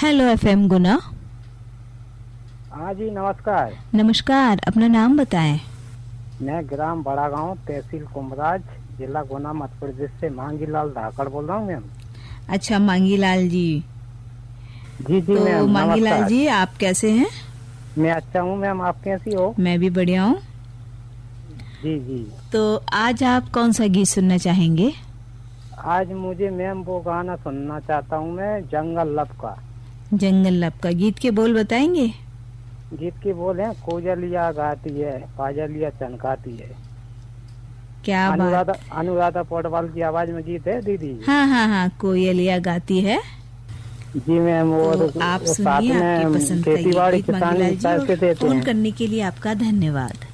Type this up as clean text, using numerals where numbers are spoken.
Hello FM गुना। हाँ जी नमस्कार। नमस्कार, अपना नाम बताएं। मैं ग्राम बड़ा गांव तहसील कुमराज जिला गुना मध्य प्रदेश से मांगीलाल धाकड़ बोल रहा हूँ मैम। अच्छा मांगीलाल जी। जी जी तो मैम मांगीलाल नमस्कार। जी आप कैसे हैं? मैं अच्छा हूँ मैम, आप कैसी हो? मैं भी बढ़िया हूँ। जी जी। तो आज आप कौन सा गीत सुनना चाहेंगे? आज मुझे मैम वो गाना सुनना चाहता हूँ मैं, जंगल लब का। जंगल लब का। गीत के बोल बताएंगे? गीत के बोल हैं, कोयलिया गाती है पायलिया चनकाती है। क्या बात। अनुराधा अनुराधा पौडवाल की आवाज में गीत है दीदी। हाँ हाँ हाँ, कोयलिया गाती है। जी मैम। और तो आप वो साथ सुनिए आपकी में पसंद का खेती ये बाड़ी गीत किसानी मांगीलाल जी, और पैसे देते फोन हैं। करने के लिए आपका धन्यवाद।